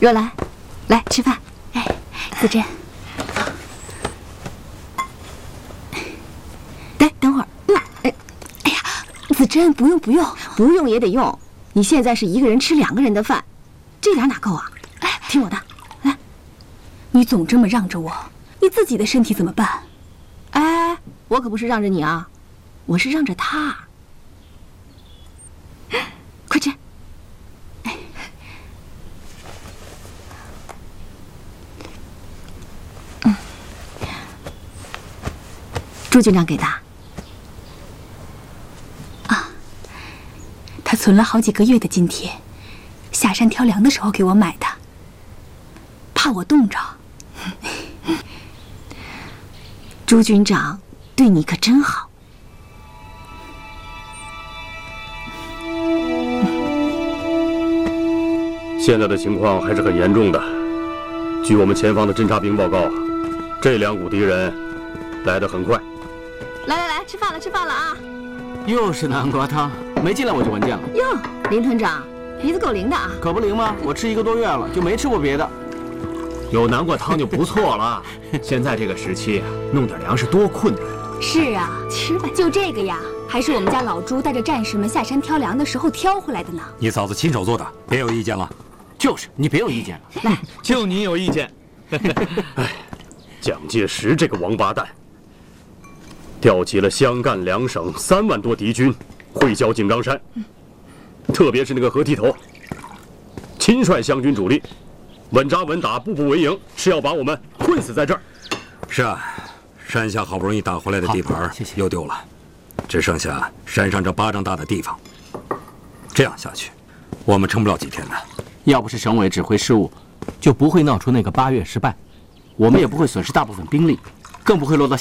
若兰，来吃饭。 哎，子珍， 等会儿。 哎呀，子珍，不用， 不用也得用。你现在是一个人吃2个人的饭，这点哪够啊？哎，听我的，来。 你总这么让着我，你自己的身体怎么办？ 哎，我可不是让着你啊，我是让着他。快吃。朱军长给的。 啊，他存了好几个月的津贴，下山挑粮的时候给我买的，怕我冻着。 朱军长对你可真好。 现在的情况还是很严重的。据我们前方的侦察兵报告，这2股敌人来得很快。 来，吃饭了啊！ 又是南瓜汤，没进来我就闻见了。 哟，林团长，鼻子够灵的啊！ 可不灵吗？我吃1个多月了，就没吃过别的。 有南瓜汤就不错了。现在这个时期，弄点粮食多困难。 是啊，吃吧，就这个呀，还是我们家老朱带着战士们下山挑粮的时候挑回来的呢。 你嫂子亲手做的，别有意见了。 就是你别有意见了。 来， 就你有意见。 哎，蒋介石这个王八蛋，调集了湘赣2省3万多敌军，会剿井冈山。特别是那个何剃头，亲率湘军主力，稳扎稳打，步步为营，是要把我们困死在这儿。 是啊，山下好不容易打回来的地盘，谢谢又丢了，只剩下山上这巴掌大的地方。这样下去，我们撑不了几天的。 要不是省委指挥失误，就不会闹出那个8月失败，我们也不会损失大部分兵力，更不会落到